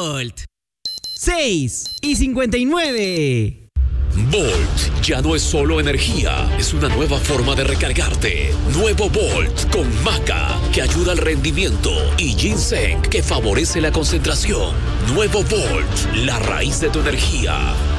Volt. 6:59. Volt ya no es solo energía, es una nueva forma de recargarte. Nuevo Volt con maca, que ayuda al rendimiento, y ginseng, que favorece la concentración. Nuevo Volt, la raíz de tu energía.